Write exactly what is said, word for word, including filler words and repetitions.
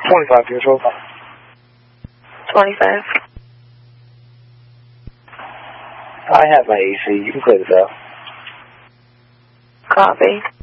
twenty-five, your twelve. twenty-five. I have my A C. You can clear this out. Copy.